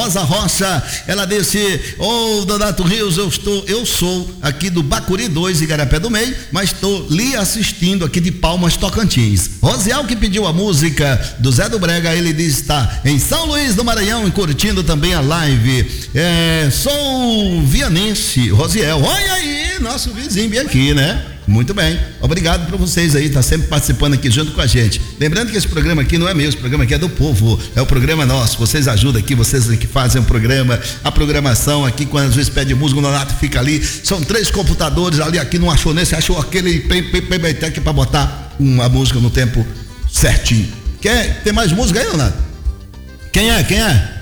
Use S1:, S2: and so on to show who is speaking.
S1: Rosa Rocha, ela disse: ô Donato Rios, eu sou aqui do Bacuri 2, Igarapé do Meio, mas estou lhe assistindo aqui de Palmas, Tocantins. Rosiel, que pediu a música do Zé do Brega, ele diz: está em São Luís do Maranhão e curtindo também a live. Sou vianense, Rosiel, olha aí, nosso vizinho bem aqui, né? Muito bem, obrigado para vocês aí, tá sempre participando aqui junto com a gente. Lembrando que esse programa aqui não é meu, esse programa aqui é do povo, é o programa nosso. Vocês ajudam aqui, vocês que fazem o programa, a programação aqui, quando às vezes pede música, o Donato fica ali. São 3 computadores ali, aqui não achou nesse, achou aquele aqui para botar uma música no tempo certinho. Tem mais música aí, Donato? Quem é?